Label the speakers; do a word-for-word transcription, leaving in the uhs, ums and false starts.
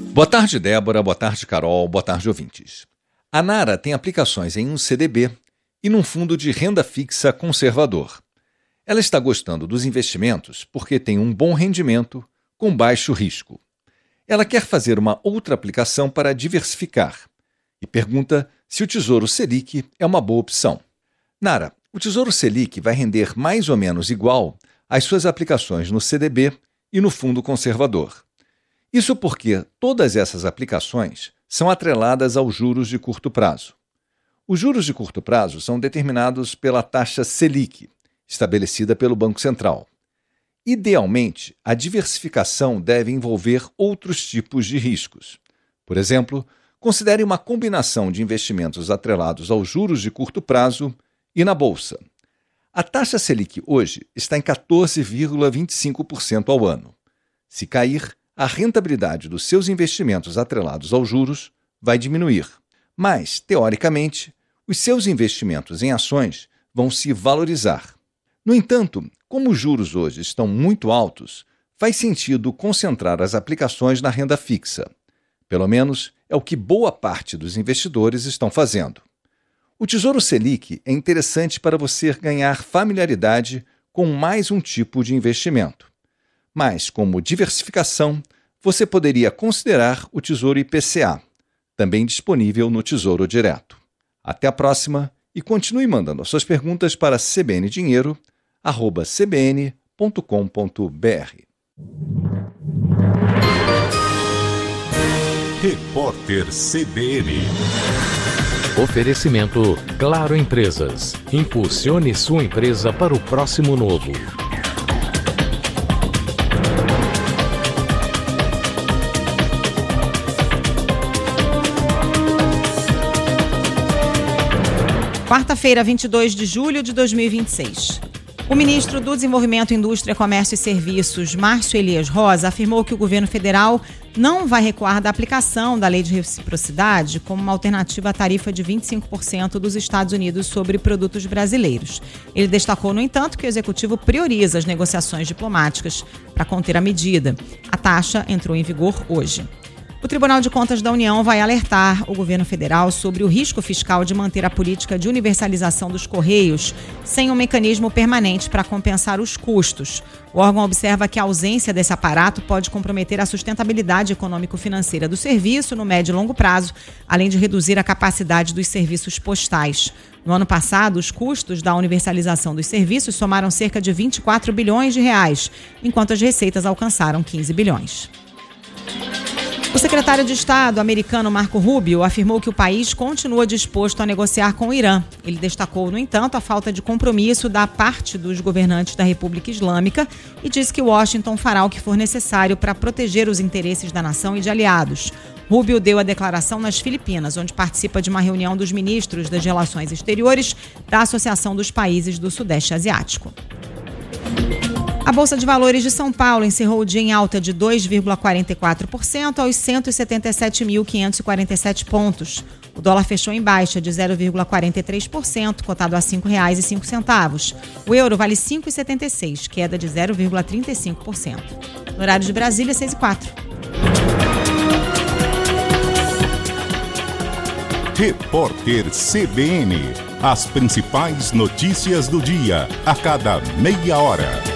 Speaker 1: Boa tarde, Débora. Boa tarde, Carol. Boa tarde, ouvintes. A Nara tem aplicações em um C D B e num fundo de renda fixa conservador. Ela está gostando dos investimentos porque tem um bom rendimento com baixo risco. Ela quer fazer uma outra aplicação para diversificar e pergunta se o Tesouro Selic é uma boa opção. Nara, o Tesouro Selic vai render mais ou menos igual às suas aplicações no C D B e no fundo conservador. Isso porque todas essas aplicações são atreladas aos juros de curto prazo. Os juros de curto prazo são determinados pela taxa Selic, estabelecida pelo Banco Central. Idealmente, a diversificação deve envolver outros tipos de riscos. Por exemplo, considere uma combinação de investimentos atrelados aos juros de curto prazo e na Bolsa. A taxa Selic hoje está em quatorze vírgula vinte e cinco por cento ao ano. Se cair, a rentabilidade dos seus investimentos atrelados aos juros vai diminuir. Mas, teoricamente, os seus investimentos em ações vão se valorizar. No entanto, como os juros hoje estão muito altos, faz sentido concentrar as aplicações na renda fixa. Pelo menos é o que boa parte dos investidores estão fazendo. O Tesouro Selic é interessante para você ganhar familiaridade com mais um tipo de investimento. Mas, como diversificação, você poderia considerar o Tesouro I P C A, também disponível no Tesouro Direto. Até a próxima e continue mandando as suas perguntas para c b n dinheiro arroba c b n ponto com ponto b r.
Speaker 2: Repórter C B N.
Speaker 3: Oferecimento Claro Empresas. Impulsione sua empresa para o próximo novo.
Speaker 4: Quarta-feira, vinte e dois de julho de dois mil e vinte e seis. O ministro do Desenvolvimento, Indústria, Comércio e Serviços, Márcio Elias Rosa, afirmou que o governo federal não vai recuar da aplicação da lei de reciprocidade como uma alternativa à tarifa de vinte e cinco por cento dos Estados Unidos sobre produtos brasileiros. Ele destacou, no entanto, que o executivo prioriza as negociações diplomáticas para conter a medida. A taxa entrou em vigor hoje. O Tribunal de Contas da União vai alertar o governo federal sobre o risco fiscal de manter a política de universalização dos Correios sem um mecanismo permanente para compensar os custos. O órgão observa que a ausência desse aparato pode comprometer a sustentabilidade econômico-financeira do serviço no médio e longo prazo, além de reduzir a capacidade dos serviços postais. No ano passado, os custos da universalização dos serviços somaram cerca de vinte e quatro bilhões de reais, enquanto as receitas alcançaram quinze bilhões. O secretário de Estado americano Marco Rubio afirmou que o país continua disposto a negociar com o Irã. Ele destacou, no entanto, a falta de compromisso da parte dos governantes da República Islâmica e disse que Washington fará o que for necessário para proteger os interesses da nação e de aliados. Rubio deu a declaração nas Filipinas, onde participa de uma reunião dos ministros das Relações Exteriores da Associação dos Países do Sudeste Asiático. A Bolsa de Valores de São Paulo encerrou o dia em alta de dois vírgula quarenta e quatro por cento aos cento e setenta e sete mil quinhentos e quarenta e sete pontos. O dólar fechou em baixa de zero vírgula quarenta e três por cento, cotado a cinco reais e cinco centavos. O euro vale cinco reais e setenta e seis centavos, queda de zero vírgula trinta e cinco por cento. No horário de Brasília, seis e quatro.
Speaker 2: Repórter C B N. As principais notícias do dia, a cada meia hora.